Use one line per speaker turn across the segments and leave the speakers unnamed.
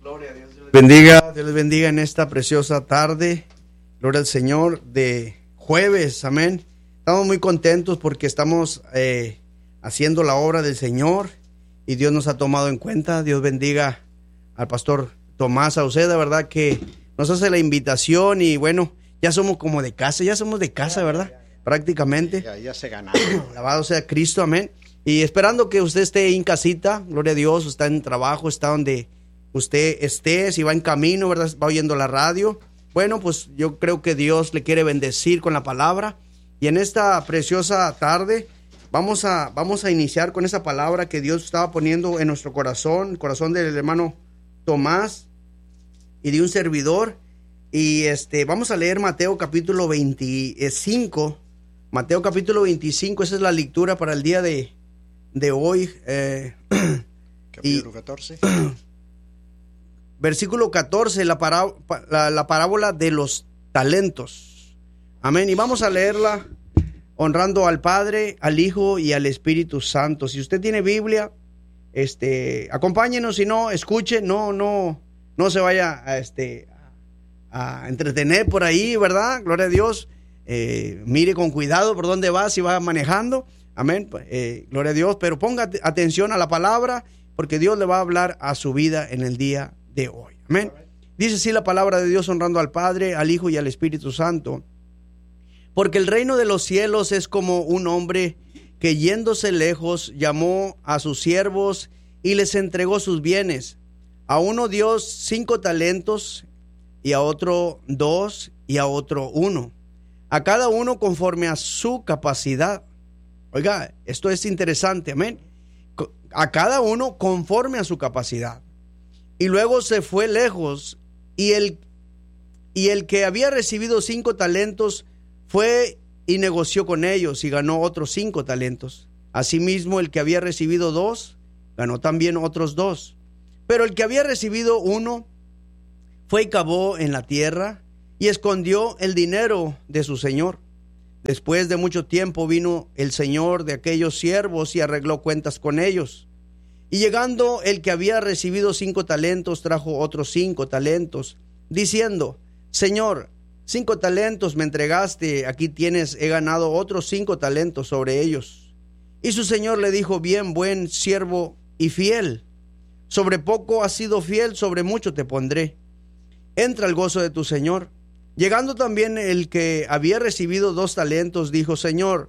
Gloria a Dios. Dios les bendiga en esta preciosa tarde. Gloria al Señor de jueves, amén. Estamos muy contentos porque estamos haciendo la obra del Señor y Dios nos ha tomado en cuenta. Dios bendiga al pastor Tomás Sauceda, ¿verdad? Que nos hace la invitación y bueno, ya somos como de casa, ¿verdad? Prácticamente.
Ya se gana.
Alabado sea Cristo, amén. Y esperando que usted esté en casita, gloria a Dios, está en trabajo, está donde usted esté, si va en camino, ¿verdad? Va oyendo la radio. Bueno, pues yo creo que Dios le quiere bendecir con la palabra. Y en esta preciosa tarde vamos a iniciar con esa palabra que Dios estaba poniendo en nuestro corazón, el corazón del hermano Tomás y de un servidor. Y vamos a leer Mateo capítulo 25. Mateo capítulo 25, esa es la lectura para el día de hoy.
Capítulo 14.
Versículo 14, la parábola de los talentos. Amén. Y vamos a leerla honrando al Padre, al Hijo y al Espíritu Santo. Si usted tiene Biblia, acompáñenos, si no, escuche, no se vaya a entretener por ahí, ¿verdad? Gloria a Dios. Mire con cuidado por dónde va, si va manejando. Amén. Gloria a Dios. Pero ponga atención a la palabra, porque Dios le va a hablar a su vida en el día de hoy. Amén. Dice así la palabra de Dios, honrando al Padre, al Hijo y al Espíritu Santo. Porque el reino de los cielos es como un hombre que, yéndose lejos, llamó a sus siervos y les entregó sus bienes. A uno dio 5 talentos, y a otro 2, y a otro 1. A cada uno conforme a su capacidad. Oiga, esto es interesante, amén. A cada uno conforme a su capacidad. Y luego se fue lejos, y el que había recibido 5 talentos fue y negoció con ellos y ganó otros 5 talentos. Asimismo, el que había recibido 2 ganó también otros 2. Pero el que había recibido 1 fue y cavó en la tierra y escondió el dinero de su señor. Después de mucho tiempo vino el señor de aquellos siervos y arregló cuentas con ellos. Y llegando el que había recibido 5 talentos, trajo otros 5 talentos, diciendo: Señor, 5 talentos me entregaste, aquí tienes, he ganado otros 5 talentos sobre ellos. Y su señor le dijo: Bien, buen siervo y fiel, sobre poco has sido fiel, sobre mucho te pondré. Entra al gozo de tu señor. Llegando también el que había recibido 2 talentos, dijo: Señor,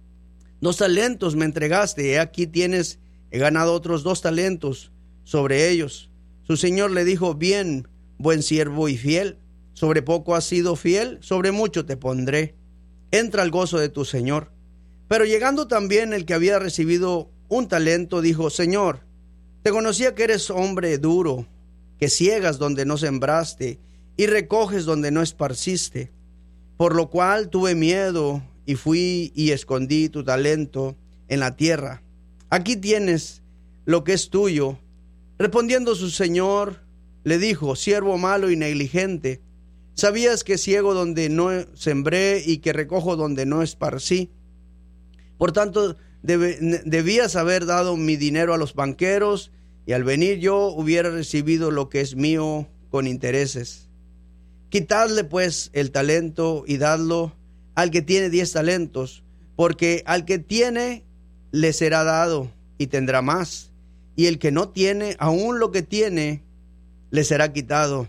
2 talentos me entregaste, he aquí tienes, he ganado otros 2 talentos sobre ellos. Su señor le dijo: Bien, buen siervo y fiel, sobre poco has sido fiel, sobre mucho te pondré. Entra al gozo de tu señor. Pero llegando también el que había recibido 1 talento, dijo: Señor, te conocía que eres hombre duro, que ciegas donde no sembraste y recoges donde no esparciste. Por lo cual tuve miedo y fui y escondí tu talento en la tierra. Aquí tienes lo que es tuyo. Respondiendo su señor, le dijo: Siervo malo y negligente, ¿sabías que ciego donde no sembré y que recojo donde no esparcí? Por tanto, debías haber dado mi dinero a los banqueros, y al venir yo hubiera recibido lo que es mío con intereses. Quitadle pues el talento y dadlo al que tiene 10 talentos, porque al que tiene le será dado y tendrá más, y el que no tiene, aún lo que tiene, le será quitado.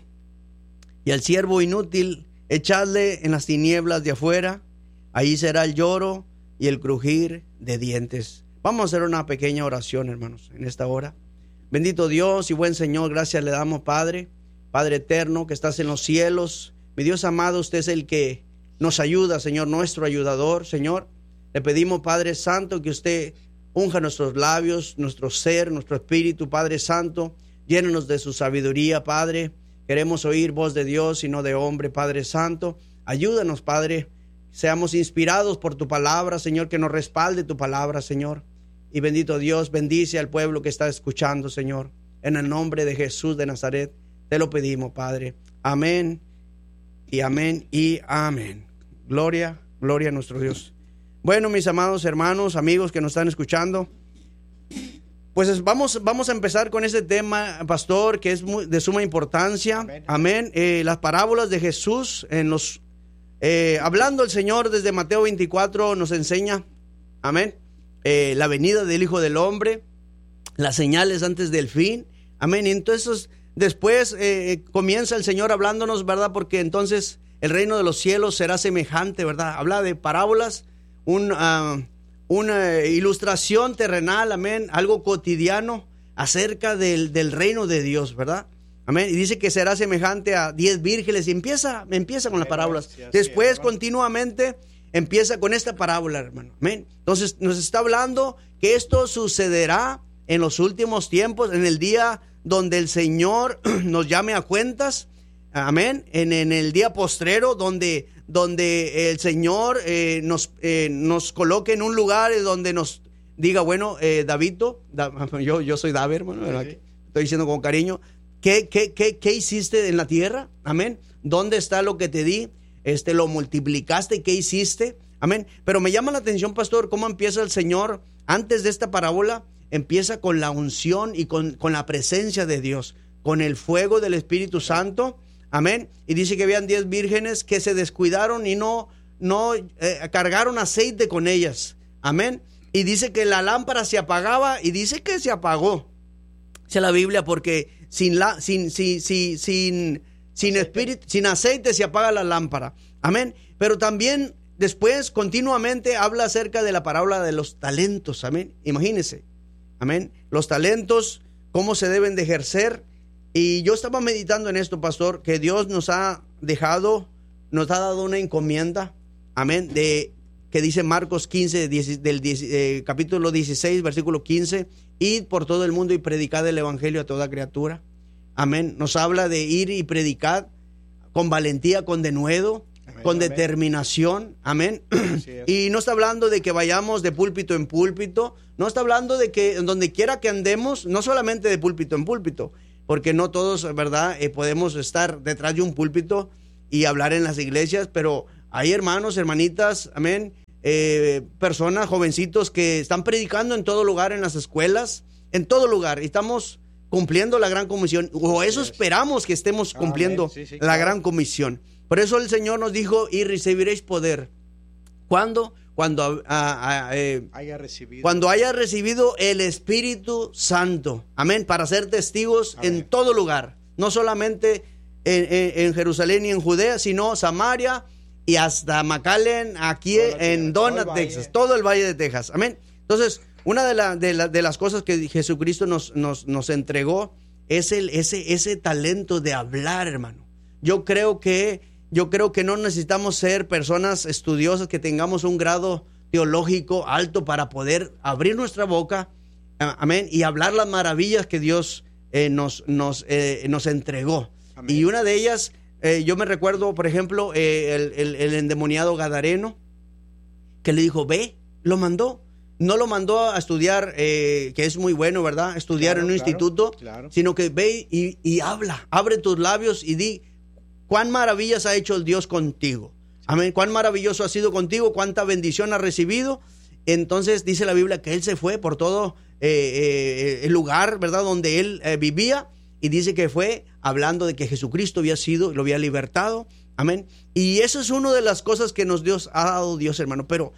Y al siervo inútil, echadle en las tinieblas de afuera, ahí será el lloro y el crujir de dientes. Vamos a hacer una pequeña oración, hermanos, en esta hora. Bendito Dios y buen Señor, gracias le damos, Padre eterno que estás en los cielos. Mi Dios amado, usted es el que nos ayuda, Señor, nuestro ayudador, Señor. Le pedimos, Padre Santo, que usted unja nuestros labios, nuestro ser, nuestro espíritu, Padre Santo. Llénenos de su sabiduría, Padre. Queremos oír voz de Dios y no de hombre, Padre Santo. Ayúdanos, Padre. Seamos inspirados por tu palabra, Señor, que nos respalde tu palabra, Señor. Y bendito Dios, bendice al pueblo que está escuchando, Señor. En el nombre de Jesús de Nazaret, te lo pedimos, Padre. Amén y amén y amén. Gloria, gloria a nuestro Dios. Bueno, mis amados hermanos, amigos que nos están escuchando, Pues vamos a empezar con este tema, pastor, que es de suma importancia. Amén. Amén. Las parábolas de Jesús, hablando el Señor desde Mateo 24 nos enseña, amén, la venida del Hijo del Hombre, las señales antes del fin, amén. Y entonces después comienza el Señor hablándonos, ¿verdad? Porque entonces el reino de los cielos será semejante, ¿verdad? Habla de parábolas, una ilustración terrenal, amén, algo cotidiano acerca del reino de Dios, ¿verdad? Amén. Y dice que será semejante a 10 vírgenes y empieza con las parábolas. Después continuamente empieza con esta parábola, hermano. Amén. Entonces nos está hablando que esto sucederá en los últimos tiempos, en el día donde el Señor nos llame a cuentas. Amén. En el día postrero donde el Señor nos coloque en un lugar donde nos diga, bueno, Davidito, yo soy David, hermano, ¿verdad? Sí. Estoy diciendo con cariño, ¿qué hiciste en la tierra? Amén. ¿Dónde está lo que te di? Lo multiplicaste, ¿qué hiciste? Amén. Pero me llama la atención, pastor, cómo empieza el Señor antes de esta parábola. Empieza con la unción y con la presencia de Dios, con el fuego del Espíritu Santo. Amén. Y dice que habían 10 vírgenes que se descuidaron y no cargaron aceite con ellas. Amén. Y dice que la lámpara se apagaba y dice que se apagó. Dice la Biblia, porque sin espíritu, sin aceite se apaga la lámpara. Amén. Pero también después continuamente habla acerca de la parábola de los talentos. Amén. Imagínense. Amén. Los talentos, cómo se deben de ejercer. Y yo estaba meditando en esto, pastor, que Dios nos ha dado una encomienda, amén, que dice Marcos 15, capítulo 16, versículo 15, id por todo el mundo y predicad el evangelio a toda criatura, amén. Nos habla de ir y predicar con valentía, con denuedo, amén, con determinación, amén. Y no está hablando de que vayamos de púlpito en púlpito, no está hablando de que donde quiera que andemos, no solamente de púlpito en púlpito, porque no todos, ¿verdad? Podemos estar detrás de un púlpito y hablar en las iglesias, pero hay hermanos, hermanitas, amén, personas, jovencitos que están predicando en todo lugar, en las escuelas, en todo lugar, y estamos cumpliendo la gran comisión, o eso esperamos que estemos cumpliendo, la gran comisión. Por eso el Señor nos dijo, y recibiréis poder. ¿Cuándo? Cuando haya recibido el Espíritu Santo, amén, para ser testigos, amén, en todo lugar, no solamente en Jerusalén y en Judea, sino Samaria y hasta McAllen, aquí en Donat, Texas, todo el Valle de Texas, amén. Entonces, una de las cosas que Jesucristo nos entregó es ese talento de hablar, hermano. Yo creo que no necesitamos ser personas estudiosas que tengamos un grado teológico alto para poder abrir nuestra boca, amén, y hablar las maravillas que Dios nos entregó. Amén. Y una de ellas, yo me recuerdo, por ejemplo, el endemoniado gadareno, que le dijo, ve, lo mandó. No lo mandó a estudiar, que es muy bueno, ¿verdad? Estudiar en un instituto, sino que ve y habla, abre tus labios y di, cuán maravillas ha hecho el Dios contigo. Amén. Cuán maravilloso ha sido contigo, cuánta bendición ha recibido. Entonces dice la Biblia que él se fue por todo el lugar, ¿verdad? Donde él vivía, y dice que fue hablando de que Jesucristo había sido, lo había libertado. Amén. Y eso es una de las cosas que nos ha dado Dios, hermano. Pero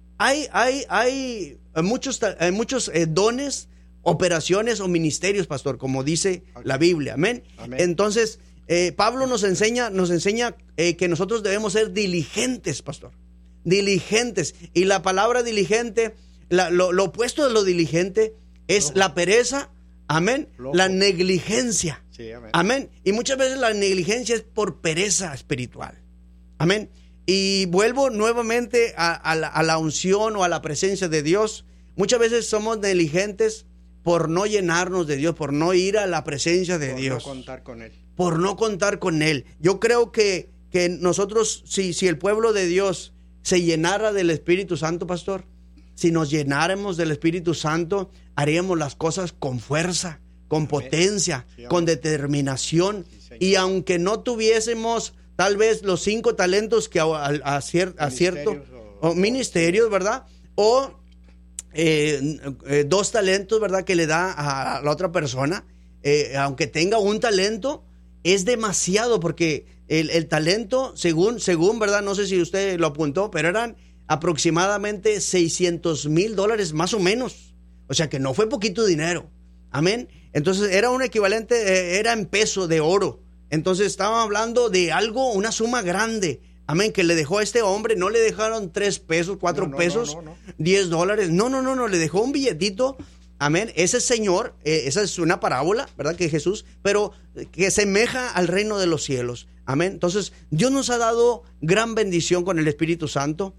hay muchos dones, operaciones o ministerios, pastor, como dice la Biblia. Amén. Amén. Entonces, Pablo nos enseña que nosotros debemos ser diligentes, pastor. Diligentes. Y la palabra diligente, lo opuesto de lo diligente es la pereza, amén, la negligencia. Sí, amén. Amén. Y muchas veces la negligencia es por pereza espiritual. Amén. Y vuelvo nuevamente a la unción o a la presencia de Dios. Muchas veces somos negligentes por no llenarnos de Dios, por no ir a la presencia de Dios. Por no contar con Él. Por no contar con Él. Yo creo que nosotros, si el pueblo de Dios se llenara del Espíritu Santo, pastor, si nos llenáramos del Espíritu Santo, haríamos las cosas con fuerza, con potencia, con determinación. Y aunque no tuviésemos tal vez los 5 talentos que a ciertos ministerios, ¿verdad? O 2 talentos, ¿verdad?, que le da a la otra persona. Aunque tenga un talento, es demasiado, porque el talento, según, ¿verdad? No sé si usted lo apuntó, pero eran aproximadamente $600,000 más o menos. O sea que no fue poquito dinero. Amén. Entonces era un equivalente, era en peso de oro. Entonces estaban hablando de algo, una suma grande. Amén, que le dejó a este hombre. No le dejaron 3 pesos, 4 pesos, no. $10. No, le dejó un billetito. Amén, ese señor, esa es una parábola, ¿verdad? Que Jesús, pero que semeja al reino de los cielos. Amén. Entonces, Dios nos ha dado gran bendición con el Espíritu Santo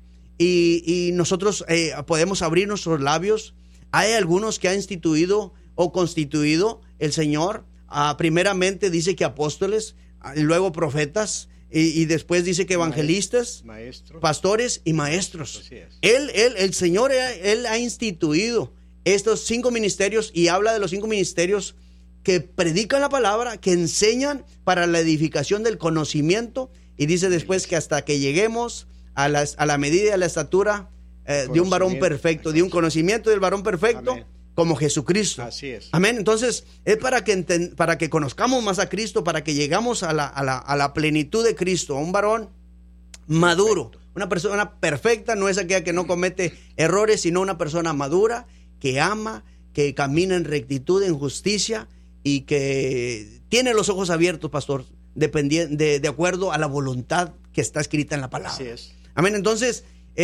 y nosotros podemos abrir nuestros labios. Hay algunos que ha instituido o constituido el Señor. Primeramente dice que apóstoles, luego profetas, y después dice que evangelistas, maestros, pastores y maestros. El Señor, Él ha instituido estos 5 ministerios, y habla de los 5 ministerios que predican la palabra, que enseñan para la edificación del conocimiento, y dice después que hasta que lleguemos a la medida y a la estatura de un varón perfecto, de un conocimiento del varón perfecto. Amén. Como Jesucristo. Así es. Amén. Entonces, es para que conozcamos más a Cristo, para que llegamos a la plenitud de Cristo, a un varón maduro. Perfecto. Una persona perfecta no es aquella que no comete errores, sino una persona madura, que ama, que camina en rectitud, en justicia, y que tiene los ojos abiertos, pastor, de acuerdo a la voluntad que está escrita en la palabra. Así es. Amén. Entonces,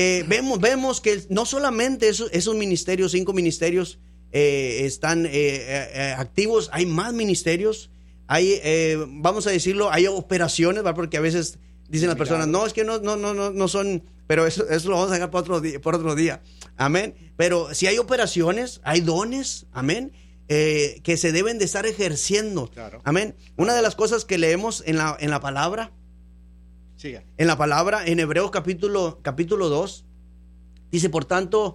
vemos que no solamente esos ministerios, 5 ministerios, están activos. Hay más ministerios, hay, vamos a decirlo, hay operaciones, ¿verdad? Porque a veces dicen las personas, no, es que no son, pero eso lo vamos a dejar por otro día. Amén. Pero si hay operaciones, hay dones, amén, que se deben de estar ejerciendo. Claro. Amén. Una de las cosas que leemos en la palabra, siga. En la palabra, en Hebreos capítulo 2, dice, por tanto,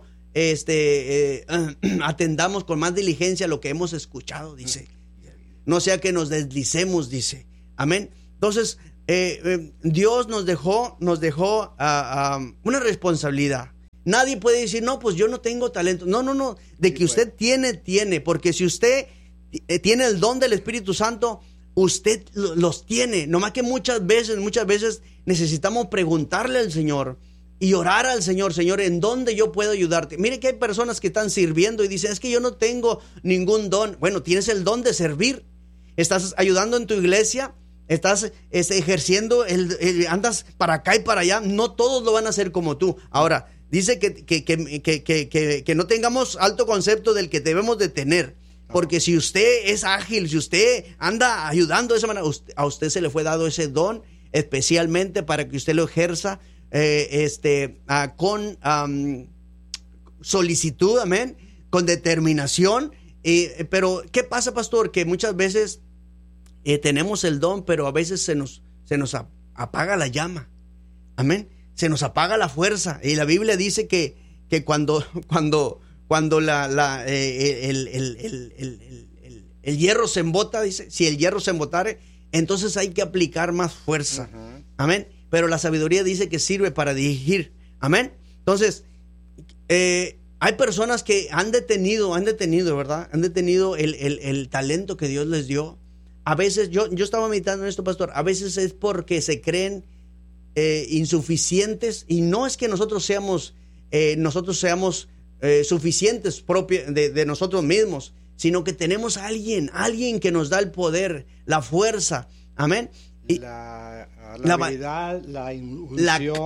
atendamos con más diligencia lo que hemos escuchado, dice. No sea que nos deslicemos, dice. Amén. Entonces, Dios nos dejó una responsabilidad. Nadie puede decir, no, pues yo no tengo talento. No. De que usted tiene, porque si usted tiene el don del Espíritu Santo, usted los tiene. Nomás que muchas veces necesitamos preguntarle al Señor y orar al Señor, Señor, ¿en dónde yo puedo ayudarte? Mire que hay personas que están sirviendo y dicen, es que yo no tengo ningún don. Bueno, tienes el don de servir. Estás ayudando en tu iglesia, estás ejerciendo, andas para acá y para allá. No todos lo van a hacer como tú. Ahora, dice que no tengamos alto concepto del que debemos de tener. Porque si usted es ágil, si usted anda ayudando de esa manera, a usted se le fue dado ese don especialmente para que usted lo ejerza con solicitud, amén, con determinación. Pero ¿qué pasa, pastor? Que muchas veces tenemos el don, pero a veces se nos apaga la llama, amén, se nos apaga la fuerza. Y la Biblia dice que cuando el hierro se embota, dice, si el hierro se embotare, entonces hay que aplicar más fuerza. Uh-huh. Amén. Pero la sabiduría dice que sirve para dirigir. Amén. Entonces, hay personas que han detenido, ¿verdad? Han detenido el talento que Dios les dio. A veces, yo estaba meditando en esto, pastor, a veces es porque se creen insuficientes, y no es que nosotros seamos suficientes de nosotros mismos, sino que tenemos a alguien que nos da el poder, la fuerza, amén, y la habilidad, la unción,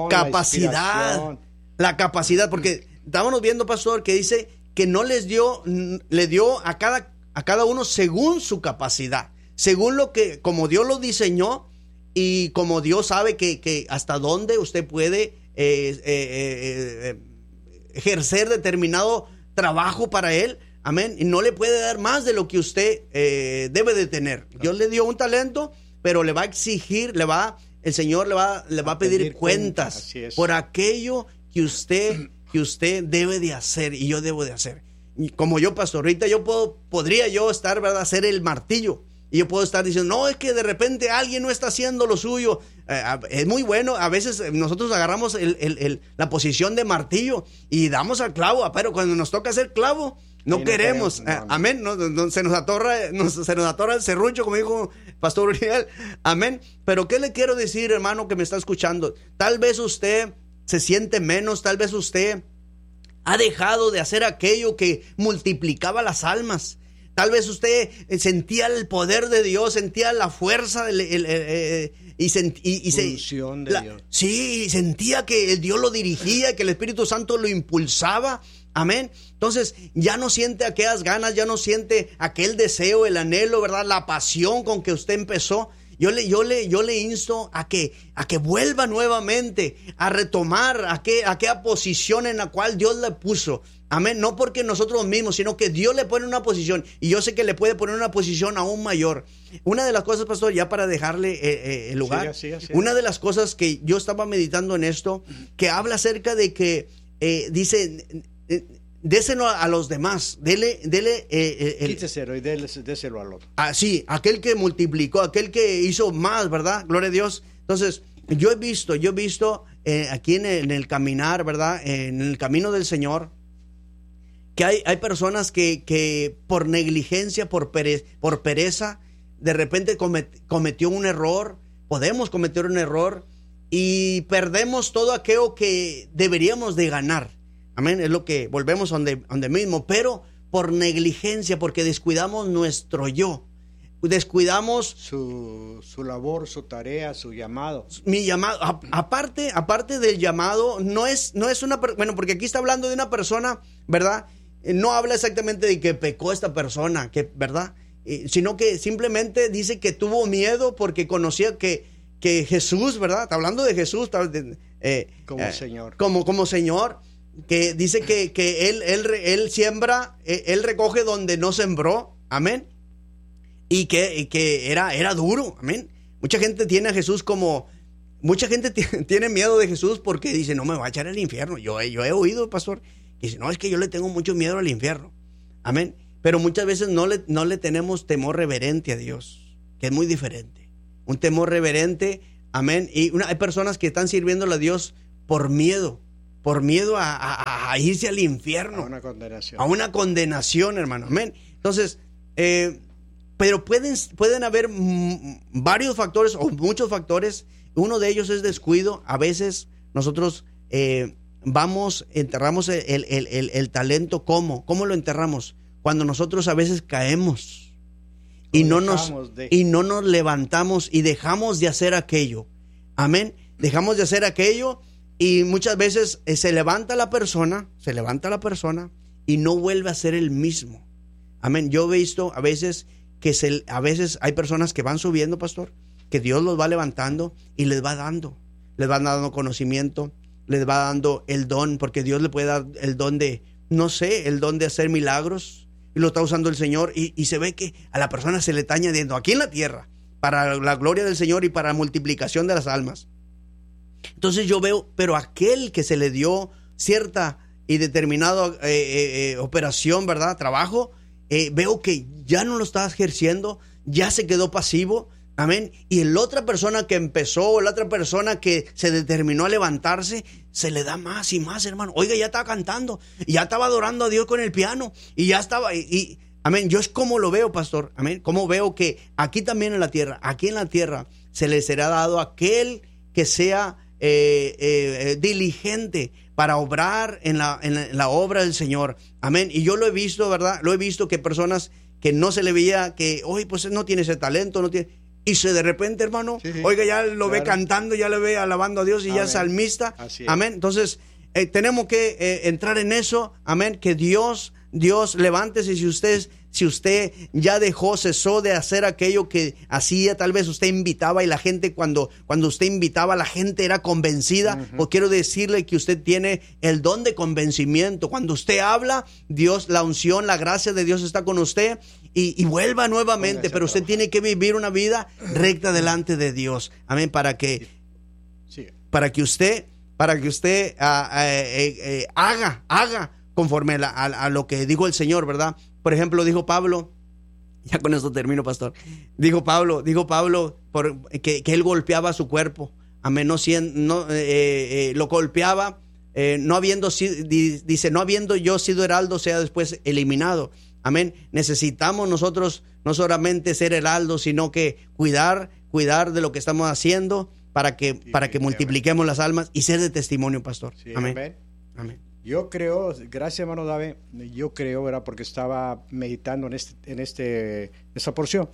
la capacidad, porque estábamos viendo, pastor, que dice que no le dio a cada uno según su capacidad, según como Dios lo diseñó, y como Dios sabe que hasta dónde usted puede ejercer determinado trabajo para él, amén, y no le puede dar más de lo que usted debe de tener. Dios le dio un talento, pero le va a exigir, el Señor le va a pedir cuentas por aquello que usted debe de hacer y yo debo de hacer. Y como yo, pastor, ahorita podría estar, ¿verdad?, hacer el martillo, Y yo puedo estar diciendo, no, es que de repente alguien no está haciendo lo suyo. Es muy bueno. A veces nosotros agarramos la posición de martillo y damos al clavo, pero cuando nos toca hacer clavo, no queremos. No. Amén. Se nos atorra el serrucho, como dijo Pastor Uriel. Amén. Pero ¿qué le quiero decir, hermano, que me está escuchando? Tal vez usted se siente menos, tal vez usted ha dejado de hacer aquello que multiplicaba las almas. Tal vez usted sentía el poder de Dios, sentía la fuerza
función de Dios.
Sí, sentía que el Dios lo dirigía, que el Espíritu Santo lo impulsaba. Amén. Entonces ya no siente aquellas ganas, ya no siente aquel deseo, el anhelo, ¿verdad? La pasión con que usted empezó. Yo le insto a que vuelva nuevamente a retomar aquella posición en la cual Dios le puso. Amén. No porque nosotros mismos, sino que Dios le pone una posición. Y yo sé que le puede poner una posición aún mayor. Una de las cosas, pastor, ya para dejarle el lugar.
Siga.
Una de las cosas que yo estaba meditando en esto, que habla acerca de que dice, déselo a los demás.
Quíteselo y déselo al otro.
Sí, aquel que multiplicó, aquel que hizo más, ¿verdad? Gloria a Dios. Entonces, yo he visto aquí en el caminar, ¿verdad? En el camino del Señor, que hay personas que por negligencia, por pereza, de repente cometió un error. Podemos cometer un error y perdemos todo aquello que deberíamos de ganar. Amén, es lo que volvemos donde mismo, pero por negligencia, porque descuidamos nuestro yo, descuidamos
su labor, su tarea, su llamado.
Mi llamado, aparte del llamado, no es una, bueno, porque aquí está hablando de una persona, ¿verdad? No habla exactamente de que pecó esta persona, ¿verdad? Sino que simplemente dice que tuvo miedo porque conocía que Jesús, ¿verdad? Está hablando de Jesús,
como Señor.
Como Señor. Que dice que él siembra, él recoge donde no sembró, amén, y que era duro, amén. Mucha gente tiene a Jesús mucha gente tiene miedo de Jesús porque dice, no me va a echar al infierno. Yo he oído, pastor, que dice, no, es que yo le tengo mucho miedo al infierno, amén. Pero muchas veces no le tenemos temor reverente a Dios, que es muy diferente. Un temor reverente, amén. Y hay personas que están sirviéndole a Dios por miedo a irse al infierno. A una condenación, hermano. Amén. Entonces, pero pueden haber varios factores o muchos factores. Uno de ellos es descuido. A veces nosotros enterramos el talento. ¿Cómo lo enterramos? Cuando nosotros a veces caemos y no nos levantamos y dejamos de hacer aquello. Amén. Dejamos de hacer aquello. Y muchas veces se levanta la persona y no vuelve a ser el mismo. Amén. Yo he visto a veces hay personas que van subiendo, pastor, que Dios los va levantando y les va dando conocimiento, les va dando el don, porque Dios le puede dar el don de, el don de hacer milagros, y lo está usando el Señor, y se ve que a la persona se le está añadiendo aquí en la tierra, para la gloria del Señor y para la multiplicación de las almas. Entonces yo veo, pero aquel que se le dio cierta y determinada operación, ¿verdad? Trabajo, veo que ya no lo está ejerciendo, ya se quedó pasivo, amén. Y la otra persona que empezó, la otra persona que se determinó a levantarse, se le da más y más, hermano. Oiga, ya estaba cantando, y ya estaba adorando a Dios con el piano, y ya estaba, amén. Yo es como lo veo, pastor, amén. Como veo que aquí también en la tierra se le será dado a aquel que sea diligente para obrar en la obra del Señor, amén. Y yo lo he visto, ¿verdad? Lo he visto que personas que no se le veía que, oye, pues no tiene ese talento, no tiene, y de repente, hermano, sí, oiga, ya lo ve cantando, ya lo ve alabando a Dios, y amén, ya es salmista, amén. Entonces tenemos que entrar en eso, amén, que Dios levántese. Si usted ya cesó de hacer aquello que hacía, tal vez usted invitaba y la gente, cuando usted invitaba, la gente era convencida. Uh-huh. O quiero decirle que usted tiene el don de convencimiento. Cuando usted habla, Dios, la unción, la gracia de Dios está con usted, y vuelva nuevamente. Pero usted tiene que vivir una vida recta delante de Dios. Amén. Para que usted haga conforme a lo que dijo el Señor, ¿verdad? Por ejemplo, dijo Pablo Ya con esto termino, pastor. Dijo Pablo que él golpeaba su cuerpo. Amén. Lo golpeaba, no habiendo yo sido heraldo, sea después eliminado. Amén. Necesitamos nosotros no solamente ser heraldos, sino que cuidar de lo que estamos haciendo para que multipliquemos las almas y ser de testimonio, pastor.
Sí,
amén.
Amén. Yo creo, gracias hermano David, yo creo, era porque estaba meditando en esta porción.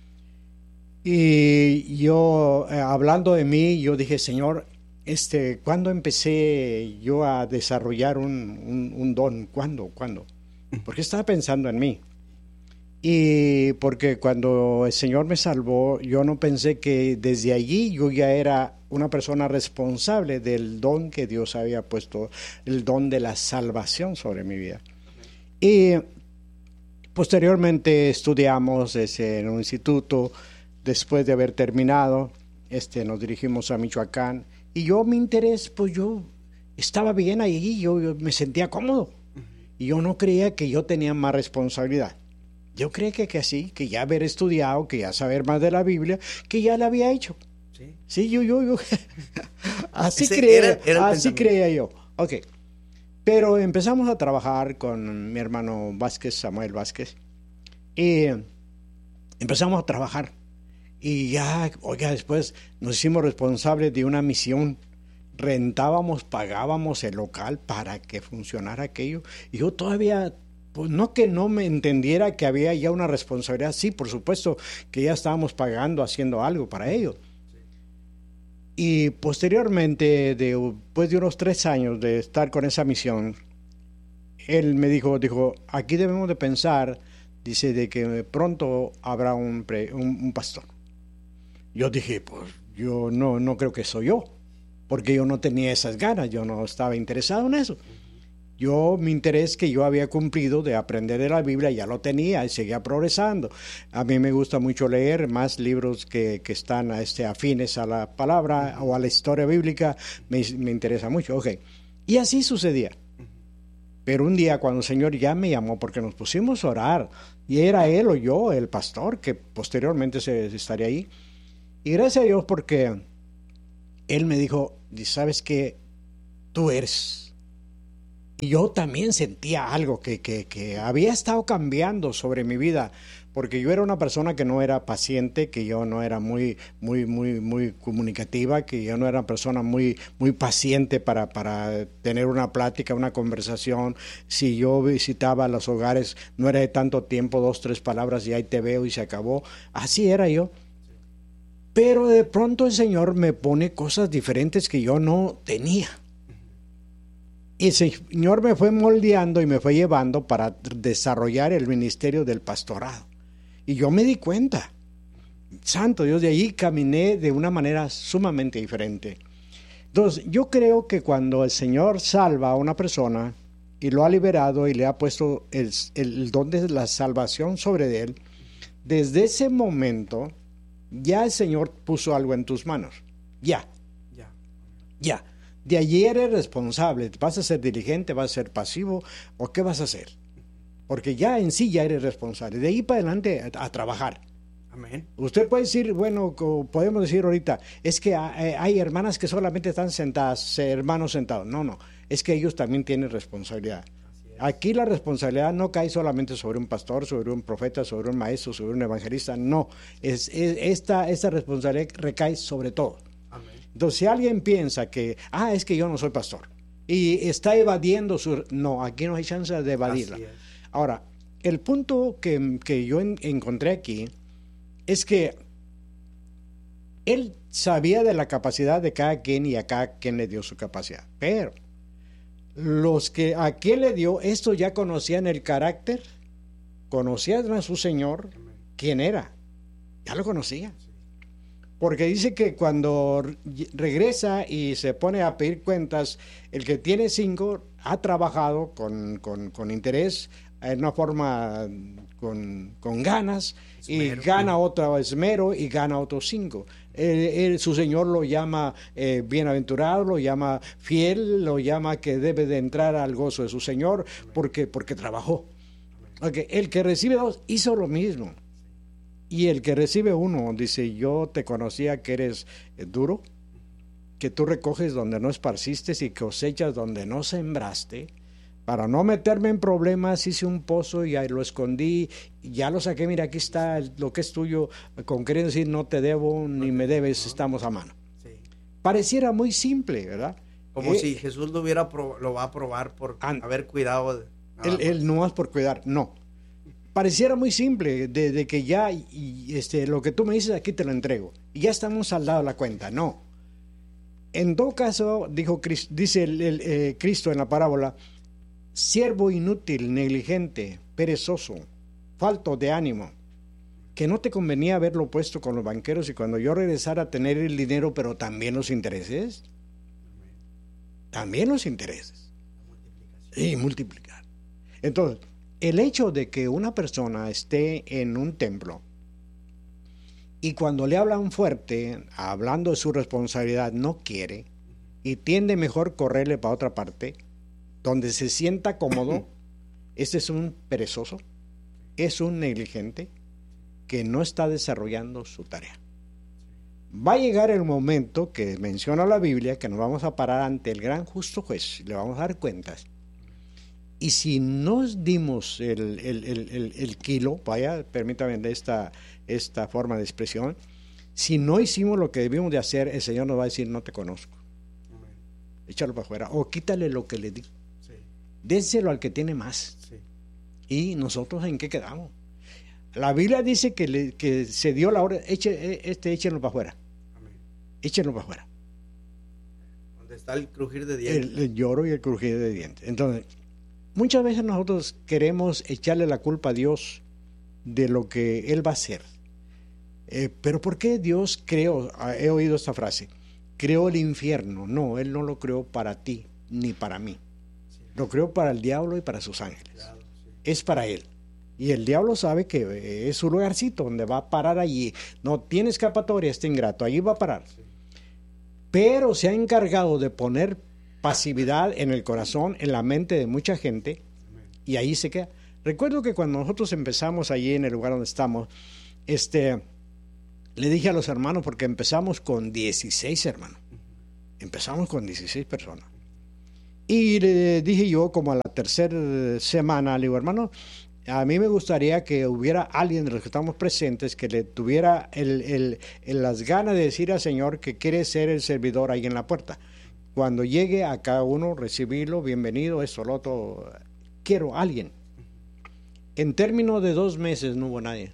Y yo, hablando de mí, yo dije, Señor, ¿cuándo empecé yo a desarrollar un don? ¿Cuándo? Porque estaba pensando en mí. Y porque cuando el Señor me salvó, yo no pensé que desde allí yo ya era una persona responsable del don que Dios había puesto, el don de la salvación sobre mi vida. Y posteriormente estudiamos en un instituto. Después de haber terminado, nos dirigimos a Michoacán. Y yo, mi interés, pues yo estaba bien ahí, yo me sentía cómodo. Y yo no creía que yo tenía más responsabilidad. Yo creía que así, que ya haber estudiado, que ya saber más de la Biblia, que ya la había hecho. Sí, yo. Así creía yo. Ok. Pero empezamos a trabajar con mi hermano Vázquez, Samuel Vázquez. Y empezamos a trabajar. Y ya, después nos hicimos responsables de una misión. Rentábamos, pagábamos el local para que funcionara aquello. Y yo todavía, pues no que no me entendiera que había ya una responsabilidad. Sí, por supuesto que ya estábamos pagando, haciendo algo para ello. Sí. Y posteriormente, después de unos 3 años de estar con esa misión, él me dijo, aquí debemos de pensar, dice, de que pronto habrá un pastor. Yo dije, pues yo no creo que soy yo, porque yo no tenía esas ganas, yo no estaba interesado en eso. Mi interés que yo había cumplido de aprender de la Biblia ya lo tenía y seguía progresando. A mí me gusta mucho leer más libros que están afines a la palabra o a la historia bíblica, me interesa mucho. Okay. Y así sucedía. Pero un día cuando el Señor ya me llamó, porque nos pusimos a orar, y era él o yo, el pastor, que posteriormente estaría ahí. Y gracias a Dios porque él me dijo, ¿sabes qué? Tú eres. Y yo también sentía algo que había estado cambiando sobre mi vida, porque yo era una persona que no era paciente, que yo no era muy comunicativa, que yo no era una persona muy paciente para tener una plática, una conversación. Si yo visitaba los hogares, no era de tanto tiempo, 2, 3 palabras y ahí te veo y se acabó. Así era yo. Pero de pronto el Señor me pone cosas diferentes que yo no tenía. Y el Señor me fue moldeando y me fue llevando para desarrollar el ministerio del pastorado. Y yo me di cuenta, santo Dios, de allí caminé de una manera sumamente diferente. Entonces, yo creo que cuando el Señor salva a una persona y lo ha liberado y le ha puesto el don de la salvación sobre él, desde ese momento ya el Señor puso algo en tus manos. Ya. De allí eres responsable. ¿Vas a ser diligente? ¿Vas a ser pasivo? ¿O qué vas a hacer? Porque ya en sí ya eres responsable. De ahí para adelante a trabajar.
Amén.
Usted puede decir, bueno, podemos decir ahorita, es que hay hermanas que solamente están sentadas, hermanos sentados. No. Es que ellos también tienen responsabilidad. Aquí la responsabilidad no cae solamente sobre un pastor, sobre un profeta, sobre un maestro, sobre un evangelista. No. Esta responsabilidad recae sobre todo. Entonces, si alguien piensa que, es que yo no soy pastor y está evadiendo no, aquí no hay chance de evadirla. Ahora, el punto que yo encontré aquí es que él sabía de la capacidad de cada quien y a cada quien le dio su capacidad. Pero a quien le dio, esto ya conocían el carácter, conocían a su Señor, quién era, ya lo conocían. Porque dice que cuando regresa y se pone a pedir cuentas, el que tiene 5 ha trabajado con interés, en una forma con ganas, esmero, y gana otro esmero y gana otros 5. Su Señor lo llama bienaventurado, lo llama fiel, lo llama que debe de entrar al gozo de su Señor porque trabajó. Okay. El que recibe 2 hizo lo mismo. Y el que recibe uno dice, yo te conocía que eres duro, que tú recoges donde no esparciste y cosechas donde no sembraste. Para no meterme en problemas hice un pozo y ahí lo escondí, ya lo saqué, mira, aquí está lo que es tuyo, con querer decir no te debo ni me debes, estamos a mano. Sí. Pareciera muy simple, ¿verdad?
Como si Jesús lo va a probar por haber cuidado.
Él no es por cuidar, no. Pareciera muy simple, de que ya lo que tú me dices aquí te lo entrego y ya estamos saldados la cuenta. No. En todo caso, dice Cristo en la parábola, siervo inútil, negligente, perezoso, falto de ánimo, que no te convenía haberlo puesto con los banqueros y cuando yo regresara a tener el dinero, pero también los intereses. También los intereses. Y multiplicar. Entonces, el hecho de que una persona esté en un templo y cuando le hablan fuerte, hablando de su responsabilidad, no quiere y tiende mejor correrle para otra parte, donde se sienta cómodo, este es un perezoso, es un negligente que no está desarrollando su tarea. Va a llegar el momento que menciona la Biblia, que nos vamos a parar ante el gran justo juez, le vamos a dar cuentas. Y si nos dimos el kilo, vaya, permítame esta forma de expresión, si no hicimos lo que debimos de hacer, el Señor nos va a decir, no te conozco. Amén. Échalo para afuera, o quítale lo que le di. Sí. Déselo al que tiene más. Sí. ¿Y nosotros en qué quedamos? La Biblia dice que se dio la orden, échenlo para afuera. Amén. Échenlo para afuera.
Donde está el crujir de dientes.
El lloro y el crujir de dientes. Entonces, muchas veces nosotros queremos echarle la culpa a Dios de lo que Él va a hacer. Pero ¿por qué Dios creó? He oído esta frase, creó el infierno. No, Él no lo creó para ti ni para mí. Sí. Lo creó para el diablo y para sus ángeles. Claro, sí. Es para Él. Y el diablo sabe que es su lugarcito donde va a parar allí. No tiene escapatoria este ingrato, allí va a parar. Sí. Pero se ha encargado de poner pasividad en el corazón, en la mente de mucha gente, y ahí se queda. Recuerdo que cuando nosotros empezamos allí en el lugar donde estamos, le dije a los hermanos, porque empezamos con 16 hermanos, empezamos con 16 personas, y le dije yo como a la tercera semana, le digo, hermano, a mí me gustaría que hubiera alguien de los que estamos presentes que le tuviera las ganas de decir al Señor que quiere ser el servidor ahí en la puerta. Cuando llegue a cada uno, recibirlo, bienvenido, esto, lo otro. Quiero a alguien. En términos de 2 meses no hubo nadie.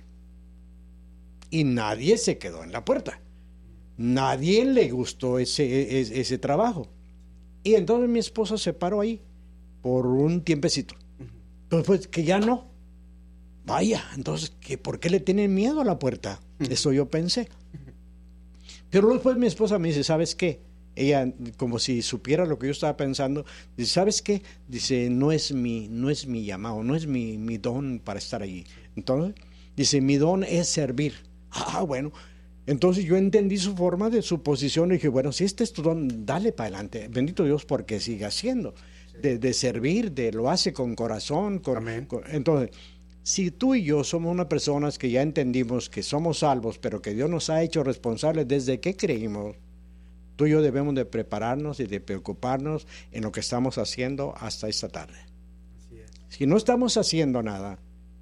Y nadie se quedó en la puerta. Nadie le gustó ese trabajo. Y entonces mi esposa se paró ahí por un tiempecito. Entonces, pues, que ya no. Vaya, entonces, ¿por qué le tienen miedo a la puerta? Eso yo pensé. Pero después mi esposa me dice, ¿sabes qué? Ella, como si supiera lo que yo estaba pensando, dice, ¿sabes qué? Dice, no es mi llamado, no es mi don para estar allí. Entonces, dice, mi don es servir. Bueno, entonces yo entendí su forma, de su posición, y dije, bueno, si este es tu don, dale para adelante. Bendito Dios porque siga haciendo, de servir, lo hace con corazón. Entonces, si tú y yo somos unas personas que ya entendimos que somos salvos, pero que Dios nos ha hecho responsables desde que creímos, tú y yo debemos de prepararnos y de preocuparnos en lo que estamos haciendo hasta esta tarde. Así es. Si no estamos haciendo nada,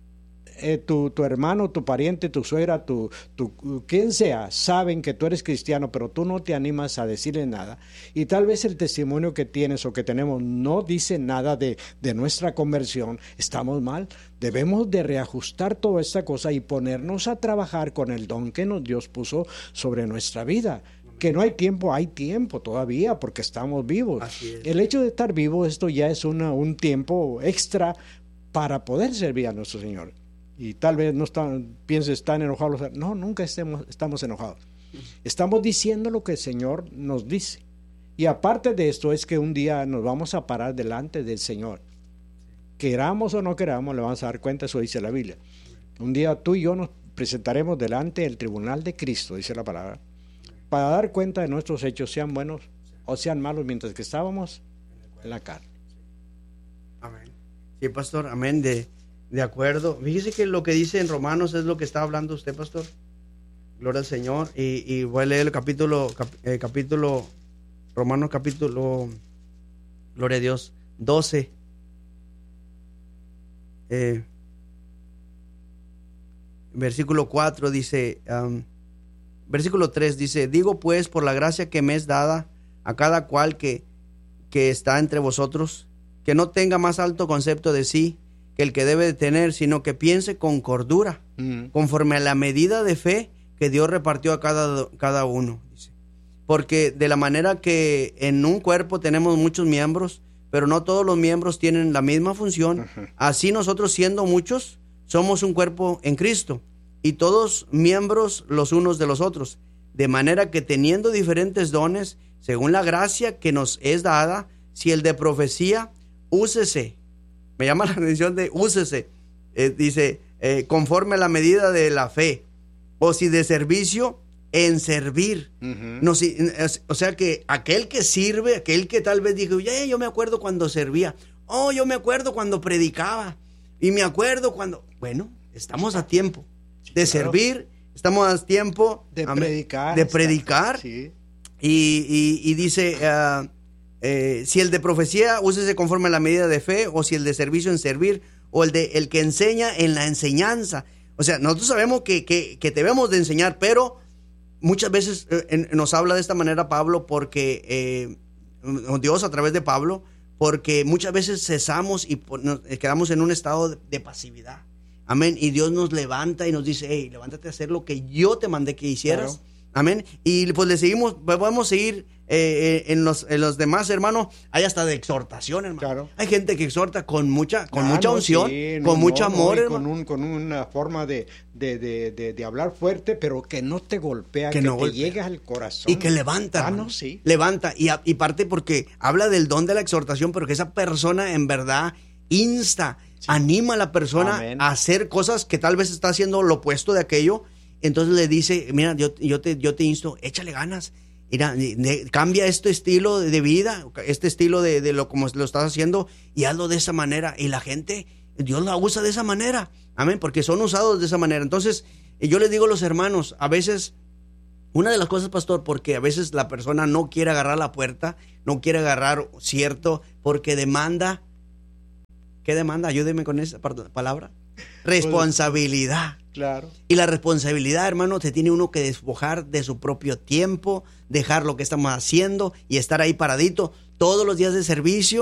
tu hermano, tu pariente, tu suegra, quien sea, saben que tú eres cristiano, pero tú no te animas a decirle nada. Y tal vez el testimonio que tienes o que tenemos no dice nada de nuestra conversión. Estamos mal. Debemos de reajustar toda esta cosa y ponernos a trabajar con el don que Dios puso sobre nuestra vida. Que no hay tiempo todavía porque estamos vivos. El hecho de estar vivo, esto ya es un tiempo extra para poder servir a nuestro Señor. Y tal vez pienses, están enojados. No, nunca estamos enojados. Estamos diciendo lo que el Señor nos dice. Y aparte de esto es que un día nos vamos a parar delante del Señor. Queramos o no queramos, le vamos a dar cuenta, eso dice la Biblia. Un día tú y yo nos presentaremos delante del tribunal de Cristo, dice la palabra, para dar cuenta de nuestros hechos, sean buenos o sean malos, mientras que estábamos en la carne.
Amén. Sí, pastor, amén. De acuerdo. Fíjese que lo que dice en Romanos es lo que está hablando usted, pastor. Gloria al Señor. Y voy a leer el capítulo, Romanos capítulo, gloria a Dios, 12. Versículo 4 dice, versículo 3 dice, digo pues por la gracia que me es dada a cada cual que está entre vosotros, que no tenga más alto concepto de sí que el que debe de tener, sino que piense con cordura, conforme a la medida de fe que Dios repartió a cada uno. Dice, porque de la manera que en un cuerpo tenemos muchos miembros, pero no todos los miembros tienen la misma función, así nosotros siendo muchos, somos un cuerpo en Cristo, y todos miembros los unos de los otros, de manera que teniendo diferentes dones, según la gracia que nos es dada, si el de profecía, úsese. Me llama la atención de úsese. Dice, conforme a la medida de la fe. O si de servicio, en servir. No, si, o sea que aquel que sirve, aquel que tal vez dijo, yo me acuerdo cuando servía. Oh, yo me acuerdo cuando predicaba. Y me acuerdo cuando... Bueno, estamos a tiempo de servir. Estamos a tiempo
de predicar.
De predicar.
Sí.
Y dice, si el de profecía, úsese conforme a la medida de fe, o si el de servicio en servir, o el que enseña en la enseñanza. O sea, nosotros sabemos que debemos de enseñar, pero muchas veces nos habla de esta manera Pablo, porque Dios a través de Pablo, porque muchas veces cesamos y nos quedamos en un estado de pasividad. Amén. Y Dios nos levanta y nos dice, hey, levántate a hacer lo que yo te mandé que hicieras. Claro. Amén. Y pues le seguimos, podemos seguir en los demás, hermano. Hay hasta de exhortación, hermano. Claro. Hay gente que exhorta con mucha unción, sí, con mucho amor, hermano.
Con una forma de hablar fuerte, pero que no te golpea, que no te llegue al corazón.
Y que levanta.
No, sí.
Levanta. Y parte porque habla del don de la exhortación, pero que esa persona en verdad insta, sí, anima a la persona, amén, a hacer cosas que tal vez está haciendo lo opuesto de aquello. Entonces le dice, mira, yo te insto, échale ganas, mira, cambia este estilo de vida, este estilo de lo como lo estás haciendo, y hazlo de esa manera. Y la gente, Dios la usa de esa manera, amén, porque son usados de esa manera. Entonces, yo les digo a los hermanos, a veces, una de las cosas, pastor, porque a veces la persona no quiere agarrar la puerta, no quiere agarrar cierto, porque demanda, ¿qué demanda? Ayúdeme con esa palabra. Responsabilidad.
Claro.
Y la responsabilidad, hermano, te tiene uno que despojar de su propio tiempo, dejar lo que estamos haciendo y estar ahí paradito todos los días de servicio.